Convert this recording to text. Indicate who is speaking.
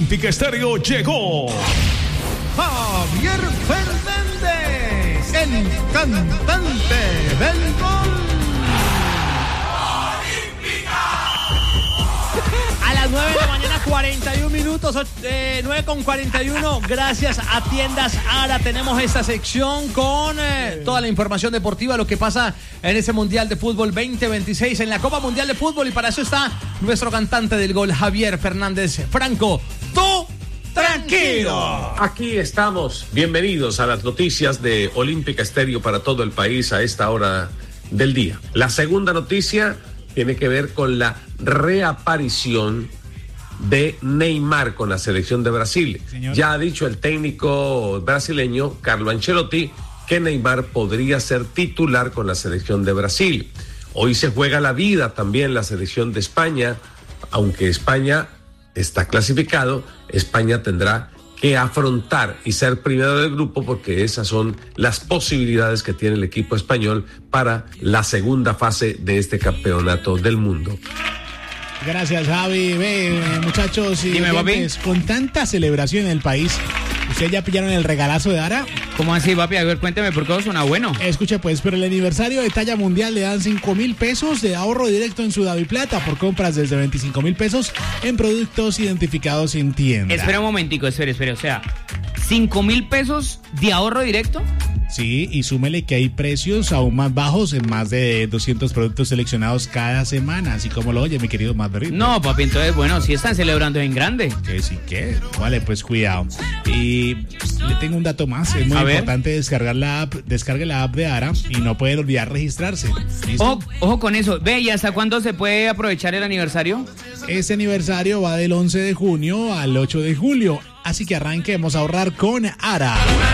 Speaker 1: Olímpica Estéreo llegó
Speaker 2: Javier Fernández, el cantante del gol.
Speaker 3: A las 9 de la mañana, 41 minutos, 9:41. Gracias a Tiendas Ara tenemos esta sección con toda la información deportiva, lo que pasa en ese Mundial de Fútbol 2026, en la Copa Mundial de Fútbol. Y para eso está nuestro cantante del gol, Javier Fernández. Franco, tú tranquilo.
Speaker 4: Aquí estamos. Bienvenidos a las noticias de Olímpica Estéreo para todo el país a esta hora del día. La segunda noticia tiene que ver con la reaparición de Neymar con la selección de Brasil. Señor. Ya ha dicho el técnico brasileño Carlo Ancelotti que Neymar podría ser titular con la selección de Brasil. Hoy se juega la vida también la selección de España. Aunque España está clasificado, España tendrá que afrontar y ser primero del grupo, porque esas son las posibilidades que tiene el equipo español para la segunda fase de este campeonato del mundo.
Speaker 5: Gracias, Javi. Muchachos, y con tanta celebración en el país, ¿ustedes ya pillaron el regalazo de Ara?
Speaker 6: ¿Cómo así, papi? A ver, cuénteme, por qué suena bueno.
Speaker 5: Escuche, pues, pero el aniversario de talla mundial le dan 5,000 pesos de ahorro directo en Sudaviplata por compras desde 25,000 pesos en productos identificados en tienda.
Speaker 6: Espera un momentico, espere, o sea, 5,000 pesos de ahorro directo.
Speaker 5: Sí, y súmele que hay precios aún más bajos en más de 200 productos seleccionados cada semana, así como lo oye, mi querido Madrid.
Speaker 6: No, papi, entonces, bueno, sí están celebrando en grande.
Speaker 5: Que sí, que. Vale, pues cuidado. Y le tengo un dato más, es muy importante descargar la app, descargue la app de Ara y no pueden olvidar registrarse.
Speaker 6: Ojo con eso. Ve, ¿y hasta cuándo se puede aprovechar el aniversario?
Speaker 5: Este aniversario va del 11 de junio al 8 de julio, así que arranquemos a ahorrar con Ara.